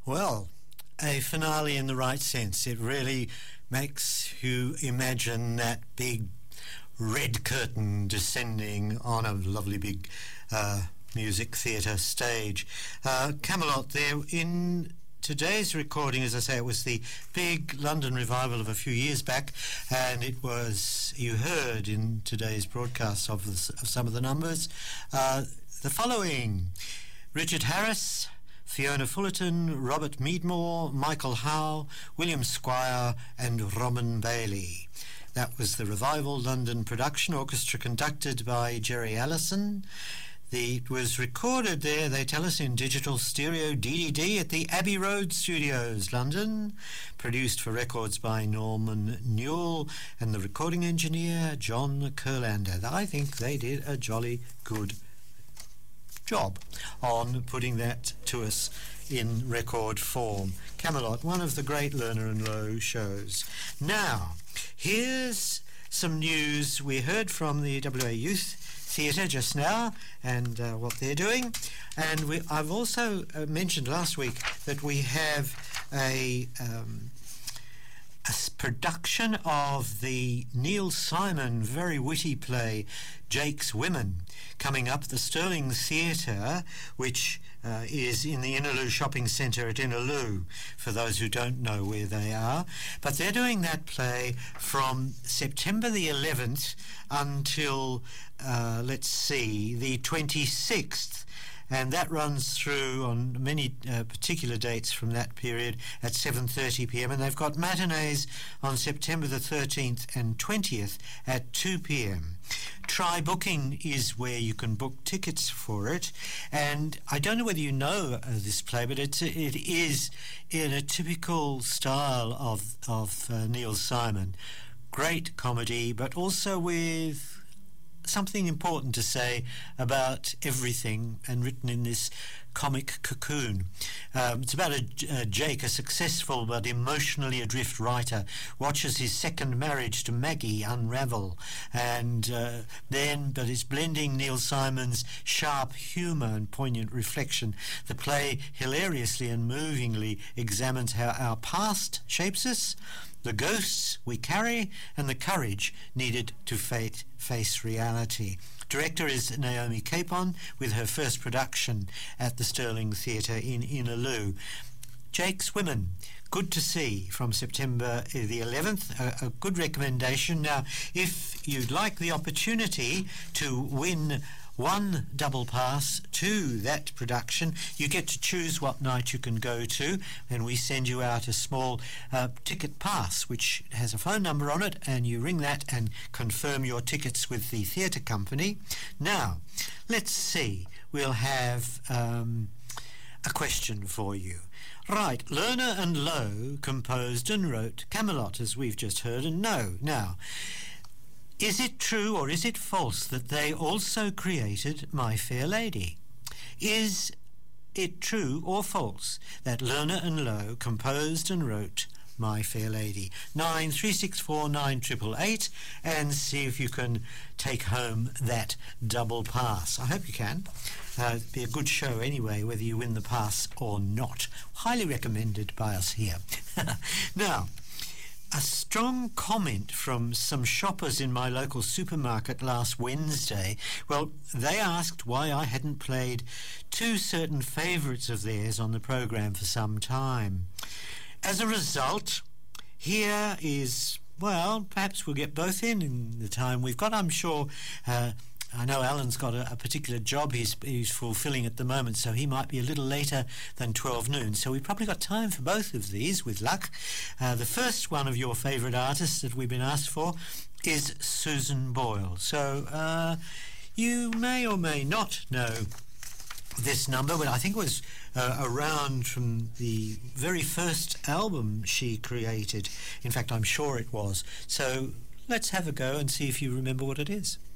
Well, a finale in the right sense. It really makes you imagine that big red curtain descending on a lovely big music theatre stage. Camelot there in today's recording, as I say, it was the big London revival of a few years back, and it was, you heard in today's broadcast of some of the numbers, the following: Richard Harris, Fiona Fullerton, Robert Meadmore, Michael Howe, William Squire and Robin Bailey. That was the Revival London production, orchestra conducted by Jerry Allison. It was recorded there, they tell us, in digital stereo DDD at the Abbey Road Studios, London. Produced for records by Norman Newell and the recording engineer John Kurlander. I think they did a jolly good job on putting that to us in record form. Camelot, one of the great Lerner and Loewe shows. Now, here's some news. We heard from the WA Youth Theatre just now and what they're doing, and I've also mentioned last week that we have a production of the Neil Simon very witty play Jake's Women coming up at the Sterling Theatre, which is in the Innaloo Shopping Centre at Innaloo, for those who don't know where they are. But they're doing that play from September the 11th until, the 26th. And that runs through on many particular dates from that period at 7:30 p.m. And they've got matinees on September the 13th and 20th at 2 p.m. Try Booking is where you can book tickets for it. And I don't know whether you know this play, but it is in a typical style of Neil Simon. Great comedy, but also with something important to say about everything, and written in this comic cocoon. It's about Jake, a successful but emotionally adrift writer, watches his second marriage to Maggie unravel, and but it's blending Neil Simon's sharp humour and poignant reflection. The play hilariously and movingly examines how our past shapes us, the ghosts we carry, and the courage needed to face reality. Director is Naomi Capon, with her first production at the Sterling Theatre in Innaloo. Jake's Women, good to see, from September the 11th, a good recommendation. Now, if you'd like the opportunity to win one double pass to that production, you get to choose what night you can go to, and we send you out a small ticket pass which has a phone number on it, and you ring that and confirm your tickets with the theatre company. Now, let's see, we'll have a question for you. Right, Lerner and Loewe composed and wrote Camelot, as we've just heard, and now, is it true or is it false that they also created My Fair Lady? Is it true or false that Lerner and Loewe composed and wrote My Fair Lady? 9364 9888, and see if you can take home that double pass. I hope you can. It'd be a good show anyway, whether you win the pass or not. Highly recommended by us here. Now, a strong comment from some shoppers in my local supermarket last Wednesday. Well, they asked why I hadn't played two certain favourites of theirs on the programme for some time. As a result, here is, well, perhaps we'll get both in the time we've got. I'm sure I know Alan's got a particular job he's fulfilling at the moment, so he might be a little later than 12 noon. So we've probably got time for both of these, with luck. The first one of your favourite artists that we've been asked for is Susan Boyle. So you may or may not know this number, but I think it was around from the very first album she created. In fact, I'm sure it was. So let's have a go and see if you remember what it is.